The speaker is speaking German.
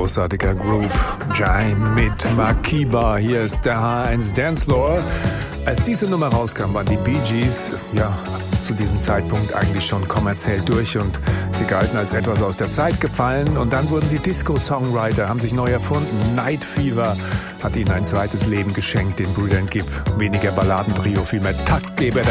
großartiger Groove. Jai mit Makiba. Hier ist der H1 Dancefloor. Als diese Nummer rauskam, waren die Bee Gees, zu diesem Zeitpunkt eigentlich schon kommerziell durch und sie galten als etwas aus der Zeit gefallen. Und dann wurden sie Disco-Songwriter, haben sich neu erfunden. Night Fever hat ihnen ein zweites Leben geschenkt, den Brüdern Gibb. Weniger Balladentrio, viel mehr Taktgeber.